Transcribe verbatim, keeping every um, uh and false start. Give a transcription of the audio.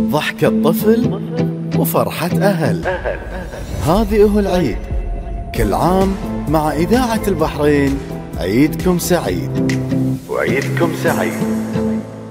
ضحكة طفل وفرحة أهل. هذه هو العيد، كل عام مع إذاعة البحرين عيدكم سعيد. وعيدكم سعيد.